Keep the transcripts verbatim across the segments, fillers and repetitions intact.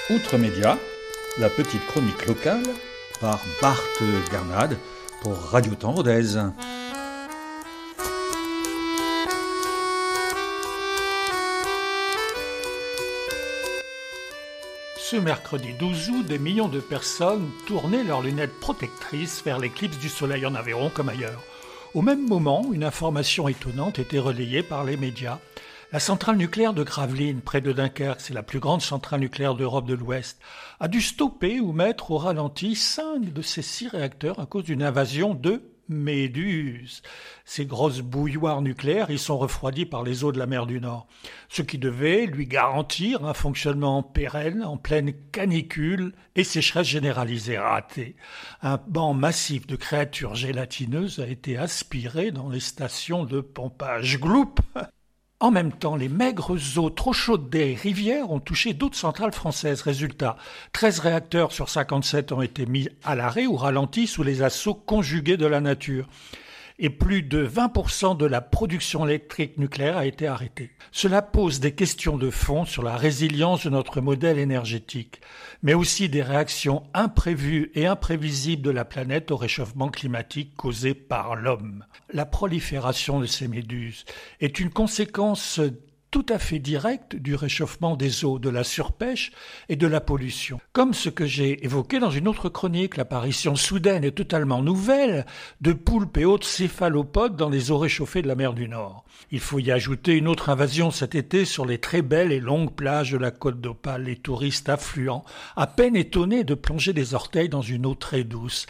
Outre-Média, la petite chronique locale par Bart Gernad pour Radio Temps Rodez. Ce mercredi douze août, des millions de personnes tournaient leurs lunettes protectrices vers l'éclipse du soleil en Aveyron comme ailleurs. Au même moment, une information étonnante était relayée par les médias. La centrale nucléaire de Gravelines, près de Dunkerque, c'est la plus grande centrale nucléaire d'Europe de l'Ouest, a dû stopper ou mettre au ralenti cinq de ses six réacteurs à cause d'une invasion de méduses. Ces grosses bouilloires nucléaires y sont refroidies par les eaux de la mer du Nord, ce qui devait lui garantir un fonctionnement pérenne en pleine canicule et sécheresse généralisée ratée. Un banc massif de créatures gélatineuses a été aspiré dans les stations de pompage. Gloup! En même temps, les maigres eaux trop chaudes des rivières ont touché d'autres centrales françaises. Résultat, treize réacteurs sur cinquante-sept ont été mis à l'arrêt ou ralentis sous les assauts conjugués de la nature. Et plus de vingt pour cent de la production électrique nucléaire a été arrêtée. Cela pose des questions de fond sur la résilience de notre modèle énergétique, mais aussi des réactions imprévues et imprévisibles de la planète au réchauffement climatique causé par l'homme. La prolifération de ces méduses est une conséquence tout à fait directe du réchauffement des eaux, de la surpêche et de la pollution. Comme ce que j'ai évoqué dans une autre chronique, l'apparition soudaine et totalement nouvelle de poulpes et autres céphalopodes dans les eaux réchauffées de la mer du Nord. Il faut y ajouter une autre invasion cet été sur les très belles et longues plages de la Côte d'Opale, les touristes affluents, à peine étonnés de plonger des orteils dans une eau très douce.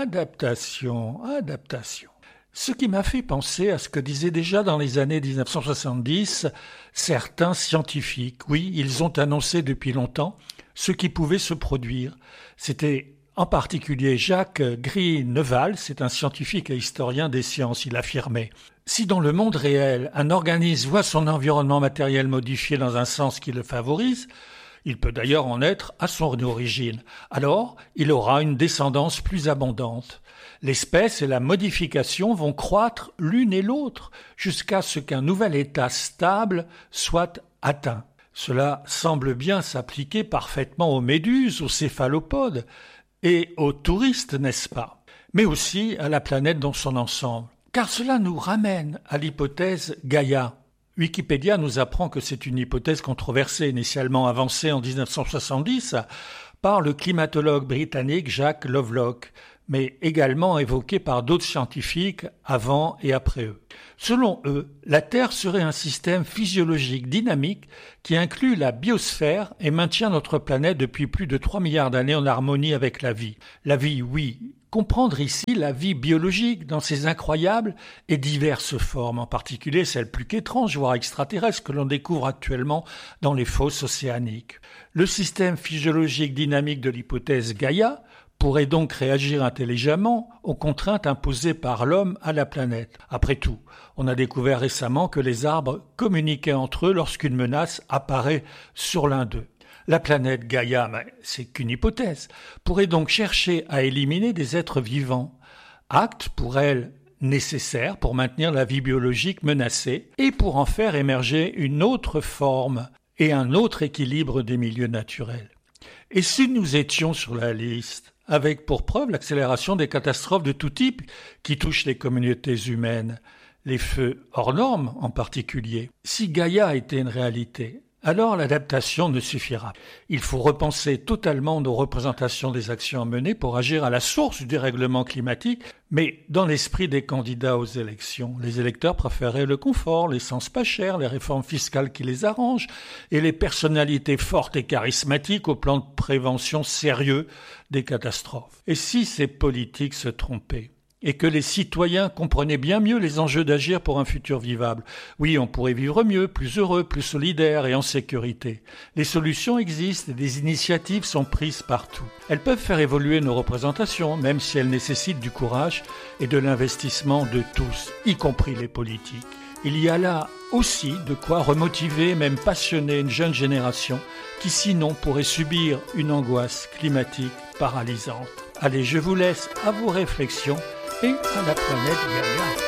Adaptation, adaptation. Ce qui m'a fait penser à ce que disaient déjà dans les années dix-neuf cent soixante-dix certains scientifiques. Oui, ils ont annoncé depuis longtemps ce qui pouvait se produire. C'était en particulier Jacques Gris-Neval, c'est un scientifique et historien des sciences, il affirmait « Si dans le monde réel, un organisme voit son environnement matériel modifié dans un sens qui le favorise, il peut d'ailleurs en être à son origine. Alors, il aura une descendance plus abondante. L'espèce et la modification vont croître l'une et l'autre jusqu'à ce qu'un nouvel état stable soit atteint. Cela semble bien s'appliquer parfaitement aux méduses, aux céphalopodes et aux touristes, n'est-ce pas? Mais aussi à la planète dans son ensemble. Car cela nous ramène à l'hypothèse Gaïa. Wikipédia nous apprend que c'est une hypothèse controversée, initialement avancée en dix-neuf cent soixante-dix par le climatologue britannique Jacques Lovelock, mais également évoquée par d'autres scientifiques avant et après eux. Selon eux, la Terre serait un système physiologique dynamique qui inclut la biosphère et maintient notre planète depuis plus de trois milliards d'années en harmonie avec la vie. La vie, oui. Comprendre ici la vie biologique dans ses incroyables et diverses formes, en particulier celles plus qu'étranges, voire extraterrestres, que l'on découvre actuellement dans les fosses océaniques. Le système physiologique dynamique de l'hypothèse Gaïa pourrait donc réagir intelligemment aux contraintes imposées par l'homme à la planète. Après tout, on a découvert récemment que les arbres communiquaient entre eux lorsqu'une menace apparaît sur l'un d'eux. La planète Gaïa, mais c'est qu'une hypothèse, pourrait donc chercher à éliminer des êtres vivants, acte pour elle nécessaire pour maintenir la vie biologique menacée et pour en faire émerger une autre forme et un autre équilibre des milieux naturels. Et si nous étions sur la liste, avec pour preuve l'accélération des catastrophes de tout type qui touchent les communautés humaines, les feux hors normes en particulier, si Gaïa était une réalité, alors l'adaptation ne suffira. Il faut repenser totalement nos représentations des actions à mener pour agir à la source du dérèglement climatique, mais dans l'esprit des candidats aux élections. Les électeurs préféraient le confort, l'essence pas chère, les réformes fiscales qui les arrangent et les personnalités fortes et charismatiques au plan de prévention sérieux des catastrophes. Et si ces politiques se trompaient ? Et que les citoyens comprenaient bien mieux les enjeux d'agir pour un futur vivable. Oui, on pourrait vivre mieux, plus heureux, plus solidaire et en sécurité. Les solutions existent et des initiatives sont prises partout. Elles peuvent faire évoluer nos représentations, même si elles nécessitent du courage et de l'investissement de tous, y compris les politiques. Il y a là aussi de quoi remotiver, même passionner une jeune génération qui sinon pourrait subir une angoisse climatique paralysante. Allez, je vous laisse à vos réflexions et à la planète Gaïa.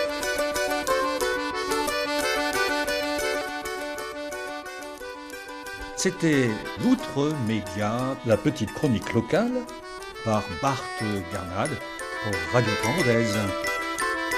C'était l'Outre-Média, la petite chronique locale, par Bart Garnade pour Radio Tendresse.